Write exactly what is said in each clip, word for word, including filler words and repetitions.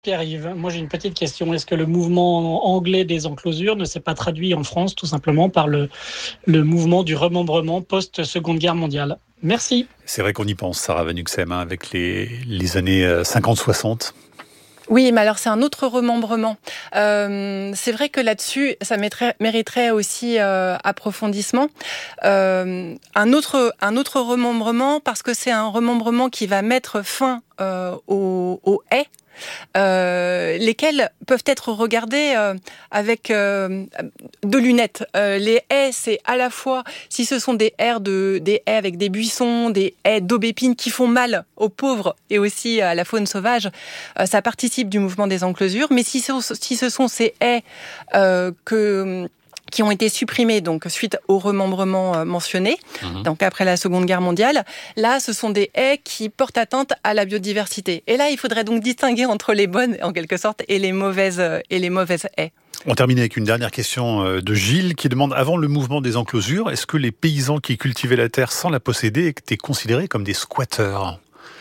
Pierre-Yves, moi j'ai une petite question. Est-ce que le mouvement anglais des enclosures ne s'est pas traduit en France tout simplement par le, le mouvement du remembrement post-Seconde Guerre mondiale ? Merci. C'est vrai qu'on y pense, Sarah Van Huxem, hein, avec les, les années cinquante soixante. Oui, mais alors c'est un autre remembrement. Euh, c'est vrai que là-dessus, ça mériterait, mériterait aussi euh, approfondissement. Euh, un autre, un autre remembrement, parce que c'est un remembrement qui va mettre fin euh, aux, aux haies. Euh, lesquels peuvent être regardés euh, avec euh, deux lunettes. Euh, les haies, c'est à la fois, si ce sont des haies, de, des haies avec des buissons, des haies d'aubépines qui font mal aux pauvres et aussi à la faune sauvage, euh, ça participe du mouvement des enclosures. Mais si ce, si ce sont ces haies euh, que... qui ont été supprimés donc suite au remembrement euh, mentionné, mmh. donc après la Seconde Guerre mondiale. Là, ce sont des haies qui portent atteinte à la biodiversité. Et là, il faudrait donc distinguer entre les bonnes, en quelque sorte, et les mauvaises, euh, et les mauvaises haies. On termine avec une dernière question de Gilles qui demande, avant le mouvement des enclosures, est-ce que les paysans qui cultivaient la terre sans la posséder étaient considérés comme des squatteurs ?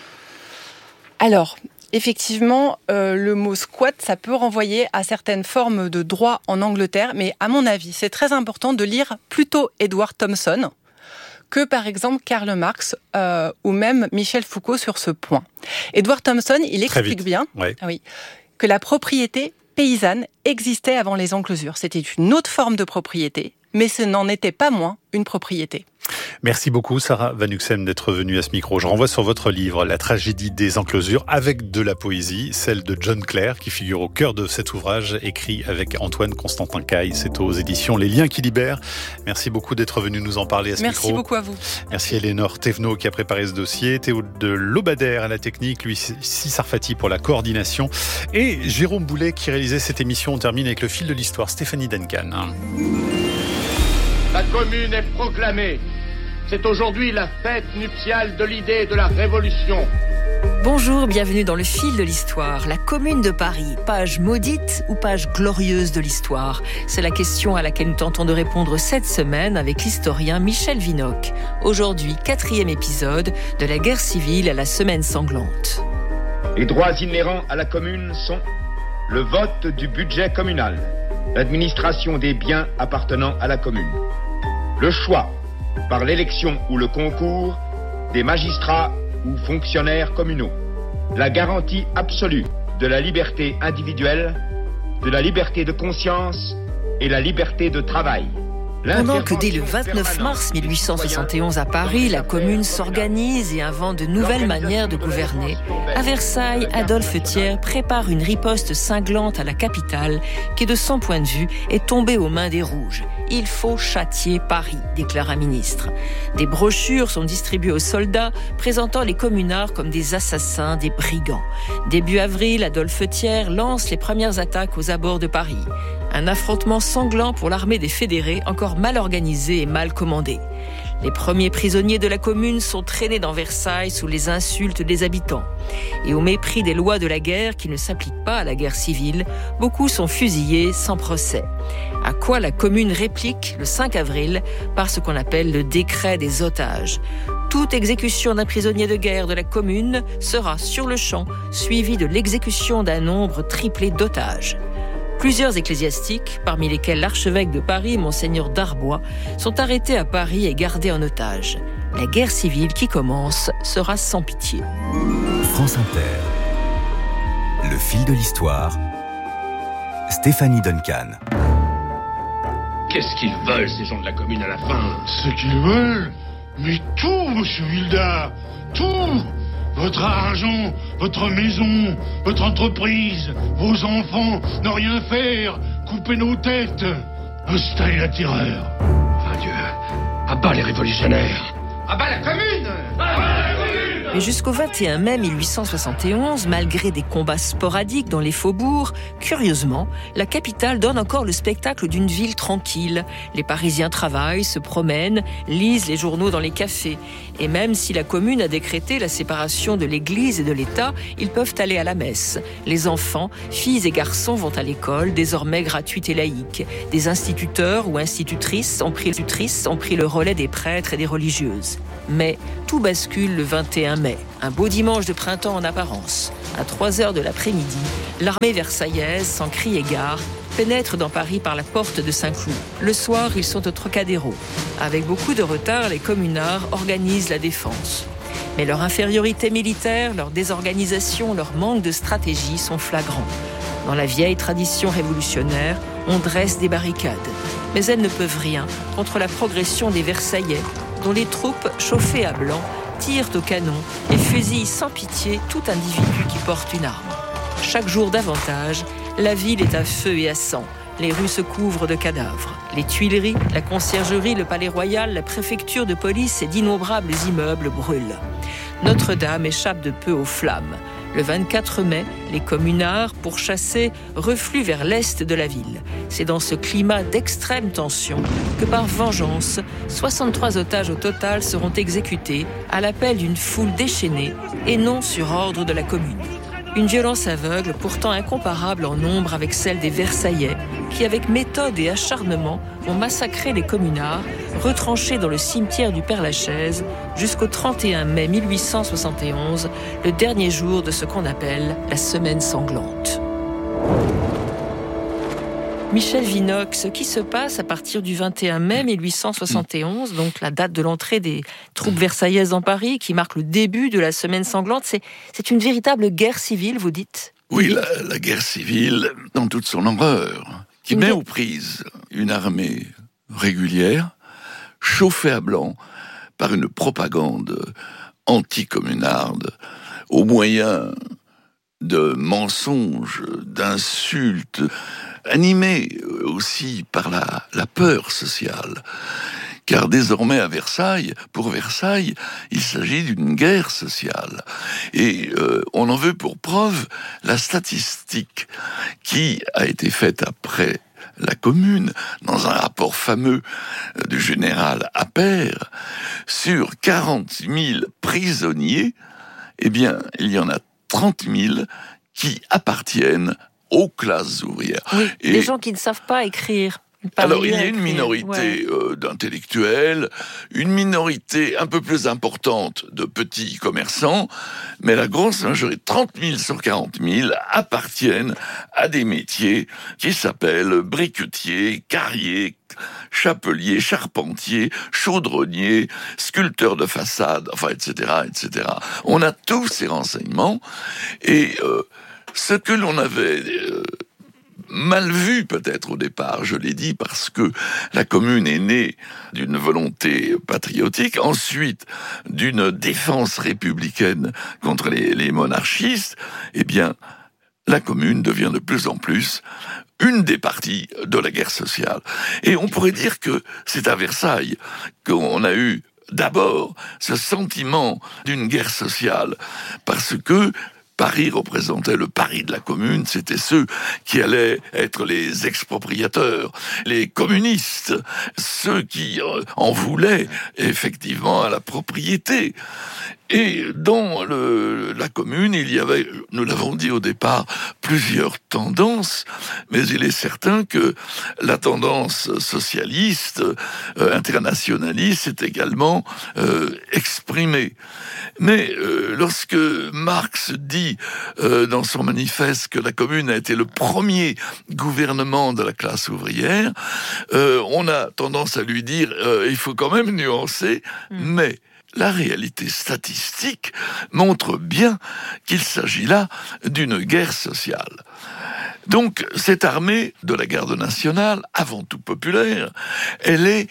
Alors... Effectivement, euh, le mot squat, ça peut renvoyer à certaines formes de droit en Angleterre, mais à mon avis, c'est très important de lire plutôt Edward Thompson que par exemple Karl Marx euh, ou même Michel Foucault sur ce point. Edward Thompson, il explique bien ouais. oui, que la propriété paysanne existait avant les enclosures. C'était une autre forme de propriété, mais ce n'en était pas moins une propriété. Merci beaucoup Sarah Van Huxem d'être venue à ce micro. Je renvoie sur votre livre La tragédie des enclosures avec de la poésie, celle de John Clare qui figure au cœur de cet ouvrage écrit avec Antoine Constantin Caille. C'est aux éditions Les Liens qui libèrent. Merci beaucoup d'être venu nous en parler à ce Merci micro. Merci beaucoup à vous. Merci Éléonore Thévenot qui a préparé ce dossier, Théo de Lobadère à la technique, Lucie Sarfati pour la coordination et Jérôme Boulet qui réalisait cette émission. On termine avec le fil de l'histoire, Stéphanie Duncan. La commune est proclamée. C'est aujourd'hui la fête nuptiale de l'idée de la Révolution. Bonjour, bienvenue dans le fil de l'histoire. La Commune de Paris, page maudite ou page glorieuse de l'histoire ? C'est la question à laquelle nous tentons de répondre cette semaine avec l'historien Michel Vinocq. Aujourd'hui, quatrième épisode de la guerre civile à la semaine sanglante. Les droits inhérents à la commune sont le vote du budget communal, l'administration des biens appartenant à la commune, le choix par l'élection ou le concours des magistrats ou fonctionnaires communaux, la garantie absolue de la liberté individuelle, de la liberté de conscience et la liberté de travail. Pendant que dès le vingt-neuf mars mille huit cent soixante et onze à Paris, la commune s'organise et invente de nouvelles manières de gouverner, à Versailles, Adolphe Thiers prépare une riposte cinglante à la capitale qui, de son point de vue, est tombée aux mains des Rouges. Il faut châtier Paris, déclare un ministre. Des brochures sont distribuées aux soldats, présentant les communards comme des assassins, des brigands. Début avril, Adolphe Thiers lance les premières attaques aux abords de Paris. Un affrontement sanglant pour l'armée des fédérés, encore mal organisée et mal commandée. Les premiers prisonniers de la commune sont traînés dans Versailles sous les insultes des habitants. Et au mépris des lois de la guerre qui ne s'appliquent pas à la guerre civile, beaucoup sont fusillés sans procès. À quoi la commune réplique le cinq avril par ce qu'on appelle le décret des otages. Toute exécution d'un prisonnier de guerre de la commune sera sur le champ suivie de l'exécution d'un nombre triplé d'otages. Plusieurs ecclésiastiques, parmi lesquels l'archevêque de Paris, Monseigneur Darbois, sont arrêtés à Paris et gardés en otage. La guerre civile qui commence sera sans pitié. France Inter. Le fil de l'histoire. Stéphanie Duncan. Qu'est-ce qu'ils veulent, ces gens de la commune, à la fin ? Ce qu'ils veulent ? Mais tout, monsieur Wilda, tout ! Votre argent, votre maison, votre entreprise, vos enfants, ne rien faire, couper nos têtes, installer la terreur. Enfin Dieu, à bas les révolutionnaires, à bas la commune, à bas la commune. Mais jusqu'au vingt et un mai mille huit cent soixante et onze, malgré des combats sporadiques dans les faubourgs, curieusement, la capitale donne encore le spectacle d'une ville tranquille. Les Parisiens travaillent, se promènent, lisent les journaux dans les cafés. Et même si la commune a décrété la séparation de l'Église et de l'État, ils peuvent aller à la messe. Les enfants, filles et garçons, vont à l'école, désormais gratuite et laïque. Des instituteurs ou institutrices ont pris, ont pris le relais des prêtres et des religieuses. Mais tout bascule le vingt et un mai, un beau dimanche de printemps en apparence. À trois heures de l'après-midi, l'armée versaillaise, sans cri et gare, pénètre dans Paris par la porte de Saint-Cloud. Le soir, ils sont au Trocadéro. Avec beaucoup de retard, les communards organisent la défense. Mais leur infériorité militaire, leur désorganisation, leur manque de stratégie sont flagrants. Dans la vieille tradition révolutionnaire, on dresse des barricades. Mais elles ne peuvent rien contre la progression des Versaillais, dont les troupes, chauffées à blanc, tirent au canon et fusillent sans pitié tout individu qui porte une arme. Chaque jour davantage, la ville est à feu et à sang. Les rues se couvrent de cadavres. Les Tuileries, la Conciergerie, le Palais Royal, la préfecture de police et d'innombrables immeubles brûlent. Notre-Dame échappe de peu aux flammes. Le vingt-quatre mai, les communards, pourchassés, refluent vers l'est de la ville. C'est dans ce climat d'extrême tension que, par vengeance, soixante-trois otages au total seront exécutés à l'appel d'une foule déchaînée et non sur ordre de la commune. Une violence aveugle, pourtant incomparable en nombre avec celle des Versaillais, qui, avec méthode et acharnement, ont massacré les communards, retranchés dans le cimetière du Père-Lachaise, jusqu'au trente et un mai mille huit cent soixante et onze, le dernier jour de ce qu'on appelle la semaine sanglante. Michel Vinocq, ce qui se passe à partir du vingt et un mai mille huit cent soixante et onze, donc la date de l'entrée des troupes versaillaises dans Paris, qui marque le début de la semaine sanglante, c'est, c'est une véritable guerre civile, vous dites ? Oui, la, la guerre civile, dans toute son horreur, qui met aux prises une armée régulière, chauffée à blanc par une propagande anticommunarde, au moyen de mensonges, d'insultes, animé aussi par la, la peur sociale. Car désormais à Versailles, pour Versailles, il s'agit d'une guerre sociale. Et euh, on en veut pour preuve la statistique qui a été faite après la Commune, dans un rapport fameux du général Appert, sur quarante mille prisonniers, eh bien, il y en a trente mille qui appartiennent aux classes ouvrières. Oui, et des gens qui ne savent pas écrire. Alors, il y a une écrire, minorité ouais. euh, d'intellectuels, une minorité un peu plus importante de petits commerçants, mais la grosse majorité, trente mille sur quarante mille, appartiennent à des métiers qui s'appellent briquetier, carrier, chapelier, charpentier, chaudronnier, sculpteur de façade, enfin, et cetera, et cetera. On a tous ces renseignements, et euh, ce que l'on avait euh, mal vu peut-être au départ, je l'ai dit, parce que la Commune est née d'une volonté patriotique, ensuite d'une défense républicaine contre les, les monarchistes, eh bien, la Commune devient de plus en plus une des parties de la guerre sociale. Et on pourrait dire que c'est à Versailles qu'on a eu d'abord ce sentiment d'une guerre sociale, parce que Paris représentait le Paris de la Commune, c'était ceux qui allaient être les expropriateurs, les communistes, ceux qui en voulaient effectivement à la propriété. Et dans le, la Commune, il y avait, nous l'avons dit au départ, plusieurs tendances, mais il est certain que la tendance socialiste, euh, internationaliste, est également euh, exprimée. Mais euh, lorsque Marx dit euh, dans son manifeste que la Commune a été le premier gouvernement de la classe ouvrière, euh, on a tendance à lui dire euh, il faut quand même nuancer, mmh. mais la réalité statistique montre bien qu'il s'agit là d'une guerre sociale. Donc, cette armée de la garde nationale, avant tout populaire, elle est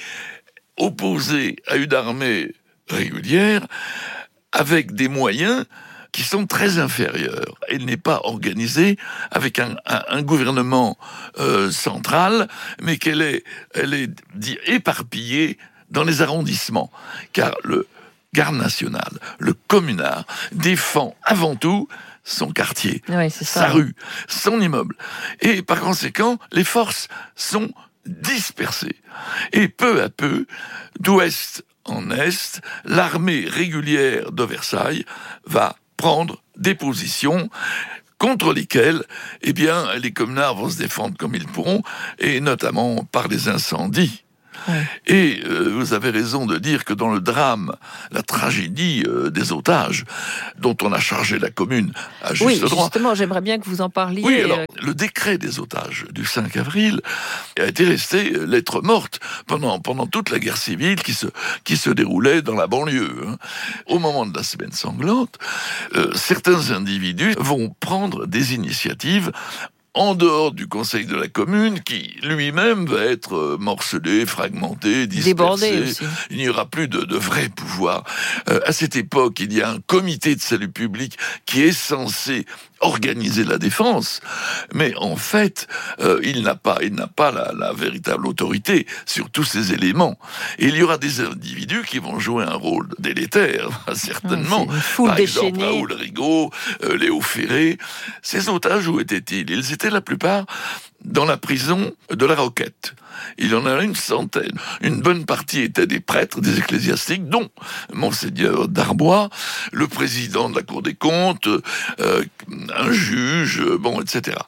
opposée à une armée régulière avec des moyens qui sont très inférieurs. Elle n'est pas organisée avec un, un, un gouvernement euh, central, mais qu'elle est, elle est dit, éparpillée dans les arrondissements. Car le garde nationale, le communard, défend avant tout son quartier, oui, c'est ça. sa rue, son immeuble. Et par conséquent, les forces sont dispersées. Et peu à peu, d'ouest en est, l'armée régulière de Versailles va prendre des positions contre lesquelles, eh bien, les communards vont se défendre comme ils pourront, et notamment par des incendies. Ouais. Et euh, vous avez raison de dire que dans le drame, la tragédie euh, des otages, dont on a chargé la commune à juste oui, droit. Justement, j'aimerais bien que vous en parliez. Oui, alors, le décret des otages du cinq avril a été resté lettre morte pendant, pendant toute la guerre civile qui se, qui se déroulait dans la banlieue. Hein. Au moment de la semaine sanglante, euh, certains individus vont prendre des initiatives en dehors du conseil de la commune, qui lui-même va être morcelé, fragmenté, dispersé. Débordé aussi. Il n'y aura plus de, de vrai pouvoir. Euh, à cette époque, il y a un comité de salut public qui est censé organiser la défense, mais en fait, euh, il n'a pas, il n'a pas la, la véritable autorité sur tous ces éléments. Et il y aura des individus qui vont jouer un rôle délétère, certainement. Ah, Par déchaînée. exemple, Raoul Rigaud, euh, Léo Ferré. Ces otages, où étaient-ils? Ils étaient la plupart dans la prison de la Roquette. Il y en a une centaine. Une bonne partie étaient des prêtres, des ecclésiastiques, dont Monseigneur Darbois, le président de la Cour des comptes, euh, un juge, bon, et cetera.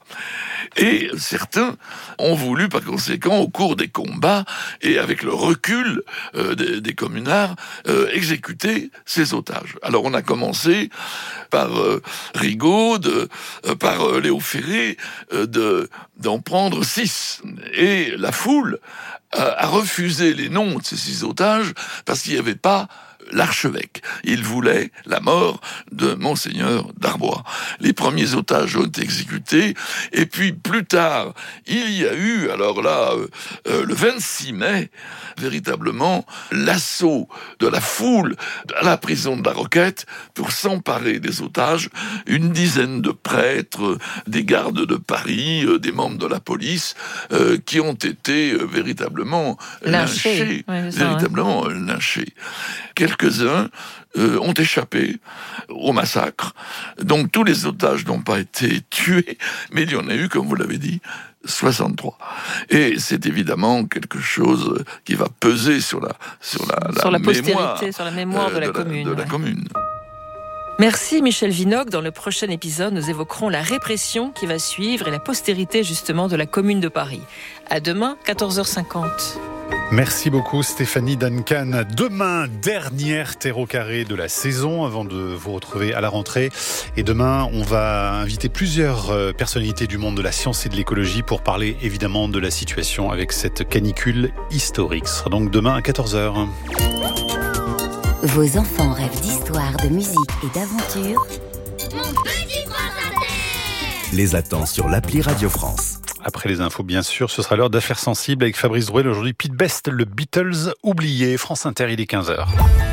Et certains ont voulu, par conséquent, au cours des combats, et avec le recul euh, des, des communards, euh, exécuter ces otages. Alors on a commencé par euh, Rigaud, de, euh, par euh, Léo Ferré, euh, de, d'en prendre six. Et la foule a, a refusé les noms de ces six otages parce qu'il n'y avait pas l'archevêque. Il voulait la mort de Monseigneur Darbois. Les premiers otages ont été exécutés, et puis plus tard, il y a eu, alors là, euh, euh, le vingt-six mai, véritablement, l'assaut de la foule à la prison de la Roquette pour s'emparer des otages. Une dizaine de prêtres, des gardes de Paris, euh, des membres de la police, euh, qui ont été euh, véritablement lynchés. lynchés ouais, ça, véritablement ouais. lynchés. Quelques-uns euh, ont échappé au massacre. Donc tous les otages n'ont pas été tués, mais il y en a eu, comme vous l'avez dit, soixante-trois. Et c'est évidemment quelque chose qui va peser sur la sur la, sur la, la postérité, mémoire, sur la mémoire euh, de la de commune. La, de ouais. la commune. Merci Michel Vinocq. Dans le prochain épisode, nous évoquerons la répression qui va suivre et la postérité justement de la commune de Paris. À demain, quatorze heures cinquante. Merci beaucoup Stéphanie Duncan. Demain, dernière terreau carré de la saison avant de vous retrouver à la rentrée. Et demain, on va inviter plusieurs personnalités du monde de la science et de l'écologie pour parler évidemment de la situation avec cette canicule historique. Ce sera donc demain à quatorze heures. Vos enfants rêvent d'histoire, de musique et d'aventure. Mon petit prince à terre. Les attend sur l'appli Radio France. Après les infos, bien sûr, ce sera l'heure d'affaires sensibles avec Fabrice Drouel. Aujourd'hui, Pete Best, le Beatles oublié. France Inter, il est quinze heures.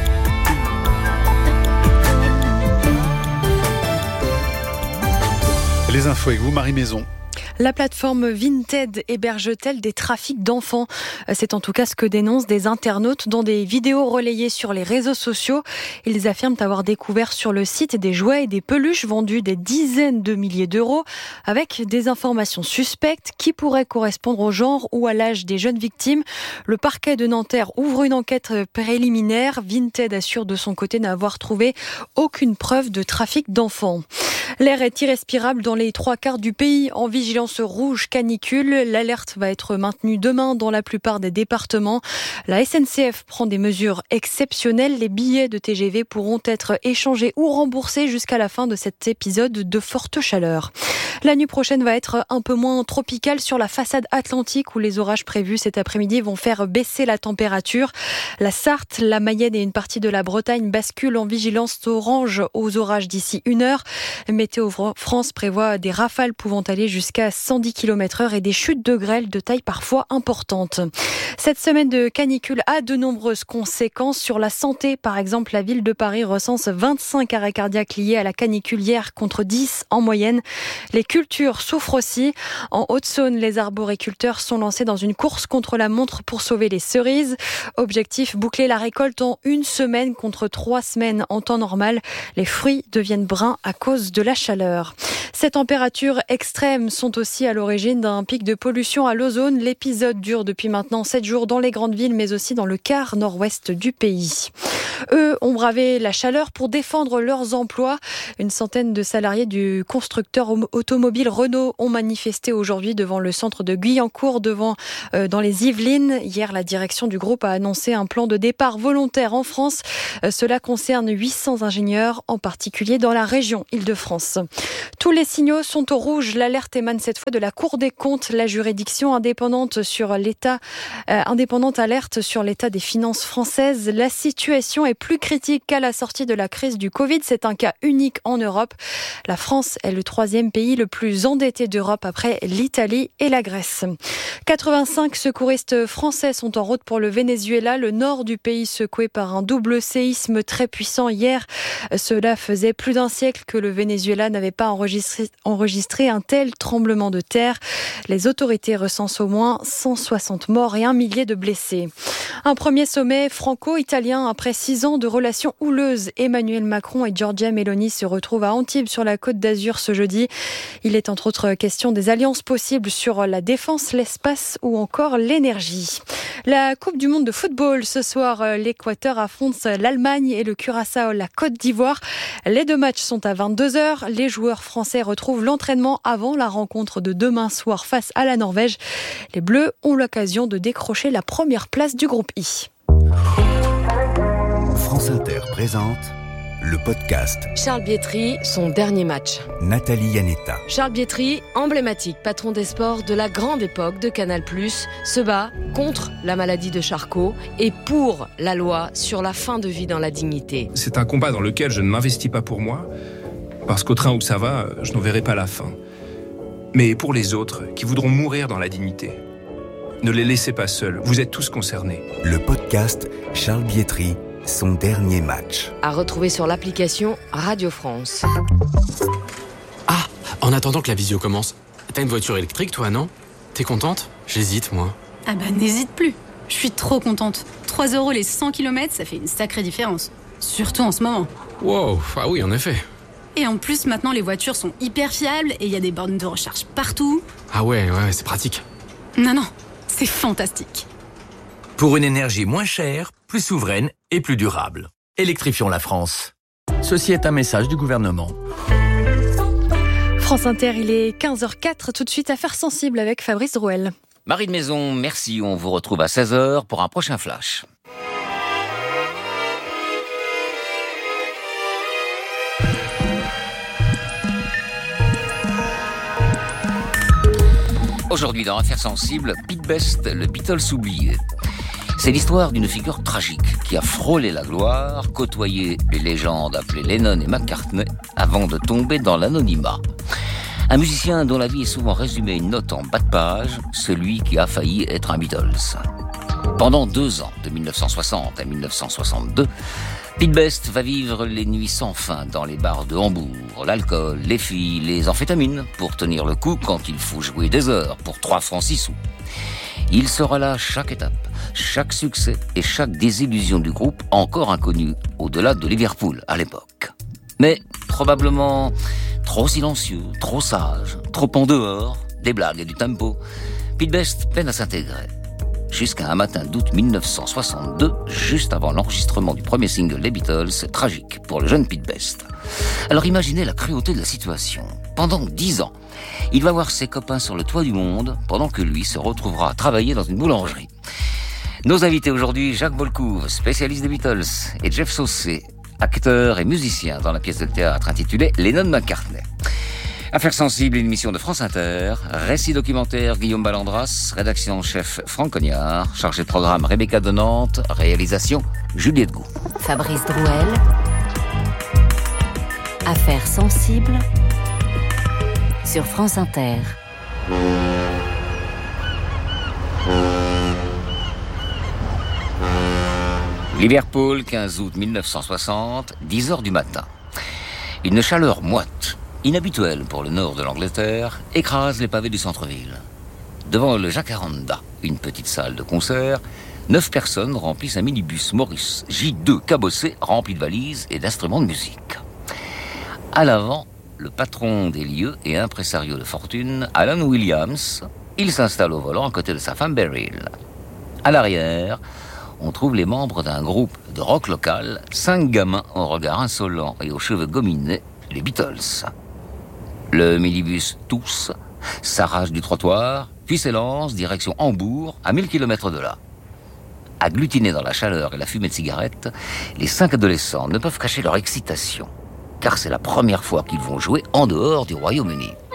Les infos avec vous, Marie Maison. La plateforme Vinted héberge-t-elle des trafics d'enfants ? C'est en tout cas ce que dénoncent des internautes dans des vidéos relayées sur les réseaux sociaux. Ils affirment avoir découvert sur le site des jouets et des peluches vendus des dizaines de milliers d'euros avec des informations suspectes qui pourraient correspondre au genre ou à l'âge des jeunes victimes. Le parquet de Nanterre ouvre une enquête préliminaire. Vinted assure de son côté n'avoir trouvé aucune preuve de trafic d'enfants. L'air est irrespirable dans les trois quarts du pays en vigilance rouge canicule. L'alerte va être maintenue demain dans la plupart des départements. La S N C F prend des mesures exceptionnelles. Les billets de T G V pourront être échangés ou remboursés jusqu'à la fin de cet épisode de forte chaleur. La nuit prochaine va être un peu moins tropicale sur la façade atlantique où les orages prévus cet après-midi vont faire baisser la température. La Sarthe, la Mayenne et une partie de la Bretagne basculent en vigilance orange aux orages d'ici une heure. Météo France prévoit des rafales pouvant aller jusqu'à cent dix kilomètres heure et des chutes de grêle de taille parfois importante. Cette semaine de canicule a de nombreuses conséquences sur la santé. Par exemple, la ville de Paris recense vingt-cinq arrêts cardiaques liés à la canicule hier contre dix en moyenne. Les cultures souffrent aussi. En Haute-Saône, les arboriculteurs sont lancés dans une course contre la montre pour sauver les cerises. Objectif, boucler la récolte en une semaine contre trois semaines en temps normal. Les fruits deviennent bruns à cause de la chaleur. Ces températures extrêmes sont aussi à l'origine d'un pic de pollution à l'ozone. L'épisode dure depuis maintenant sept jours dans les grandes villes, mais aussi dans le quart nord-ouest du pays. Eux ont bravé la chaleur pour défendre leurs emplois. Une centaine de salariés du constructeur automobile Renault ont manifesté aujourd'hui devant le centre de Guyancourt, devant, euh, dans les Yvelines. Hier, la direction du groupe a annoncé un plan de départ volontaire en France. Euh, cela concerne huit cents ingénieurs, en particulier dans la région Île-de-France. Tous les signaux sont au rouge. L'alerte émane cette fois de la Cour des comptes. La juridiction indépendante sur l'état, euh, indépendante alerte sur l'état des finances françaises. La situation est plus critique qu'à la sortie de la crise du Covid. C'est un cas unique en Europe. La France est le troisième pays le plus endetté d'Europe après l'Italie et la Grèce. quatre-vingt-cinq secouristes français sont en route pour le Venezuela, le nord du pays secoué par un double séisme très puissant hier. Cela faisait plus d'un siècle que le Venezuela n'avait pas enregistré, enregistré un tel tremblement de terre. Les autorités recensent au moins cent soixante morts et un millier de blessés. Un premier sommet franco-italien après six ans de relations houleuses. Emmanuel Macron et Giorgia Meloni se retrouvent à Antibes sur la Côte d'Azur ce jeudi. Il est entre autres question des alliances possibles sur la défense, l'espace ou encore l'énergie. La Coupe du monde de football ce soir, l'Équateur affronte l'Allemagne et le Curaçao la Côte d'Ivoire. Les deux matchs sont à vingt-deux heures. Les joueurs français retrouvent l'entraînement avant la rencontre de demain soir face à la Norvège. Les Bleus ont l'occasion de décrocher la première place du groupe I. France Inter présente le podcast Charles Bietri, son dernier match. Nathalie Yanetta. Charles Bietri, emblématique patron des sports de la grande époque de Canal+, se bat contre la maladie de Charcot et pour la loi sur la fin de vie dans la dignité. C'est un combat dans lequel je ne m'investis pas pour moi, parce qu'au train où ça va, je n'en verrai pas la fin. Mais pour les autres, qui voudront mourir dans la dignité, ne les laissez pas seuls, vous êtes tous concernés. Le podcast Charles Bietri, son dernier match. À retrouver sur l'application Radio France. Ah, en attendant que la visio commence, t'as une voiture électrique toi, non? T'es contente? J'hésite, moi. Ah bah n'hésite plus, je suis trop contente. trois euros les cent kilomètres, ça fait une sacrée différence. Surtout en ce moment. Wow, ah oui, en effet. Et en plus, maintenant, les voitures sont hyper fiables et il y a des bornes de recharge partout. Ah ouais, ouais, c'est pratique. Non, non, c'est fantastique. Pour une énergie moins chère, plus souveraine et plus durable. Électrifions la France. Ceci est un message du gouvernement. France Inter, il est quinze heures quatre, tout de suite Affaires sensibles avec Fabrice Drouel. Marie de Maison, merci. On vous retrouve à seize heures pour un prochain flash. Aujourd'hui dans Affaires sensibles, Pete Best, le Beatles oublié. C'est l'histoire d'une figure tragique qui a frôlé la gloire, côtoyé les légendes appelées Lennon et McCartney avant de tomber dans l'anonymat. Un musicien dont la vie est souvent résumée une note en bas de page, celui qui a failli être un Beatles. Pendant deux ans, de mille neuf cent soixante à mille neuf cent soixante-deux, Pete Best va vivre les nuits sans fin dans les bars de Hambourg, l'alcool, les filles, les amphétamines, pour tenir le coup quand il faut jouer des heures pour trois francs six sous. Il sera là chaque étape, chaque succès et chaque désillusion du groupe encore inconnu au-delà de Liverpool à l'époque. Mais probablement trop silencieux, trop sage, trop en dehors, des blagues et du tempo, Pete Best peine à s'intégrer. Jusqu'à un matin d'août mille neuf cent soixante-deux, juste avant l'enregistrement du premier single des Beatles, tragique pour le jeune Pete Best. Alors imaginez la cruauté de la situation. Pendant dix ans, il va voir ses copains sur le toit du monde, pendant que lui se retrouvera à travailler dans une boulangerie. Nos invités aujourd'hui, Jacques Bolcouve, spécialiste des Beatles, et Jeff Saucé, acteur et musicien dans la pièce de théâtre intitulée Lennon-McCartney. Affaires sensibles, une émission de France Inter, récit documentaire Guillaume Ballandras, rédaction en chef Franck Cognard, chargé de programme Rebecca de Nantes, réalisation Juliette Gou. Fabrice Drouel, Affaires sensibles sur France Inter. Liverpool, quinze août mille neuf cent soixante, dix heures du matin. Une chaleur moite, inhabituelle pour le nord de l'Angleterre, écrase les pavés du centre-ville. Devant le Jacaranda, une petite salle de concert, neuf personnes remplissent un minibus Morris J deux cabossé rempli de valises et d'instruments de musique. À l'avant, le patron des lieux et impresario de fortune, Alan Williams, il s'installe au volant à côté de sa femme Beryl. À l'arrière, on trouve les membres d'un groupe de rock local, cinq gamins au regard insolent et aux cheveux gominés, les Beatles. Le minibus Tous s'arrache du trottoir, puis s'élance direction Hambourg, à mille kilomètres de là. Agglutinés dans la chaleur et la fumée de cigarettes, les cinq adolescents ne peuvent cacher leur excitation, car c'est la première fois qu'ils vont jouer en dehors du Royaume-Uni.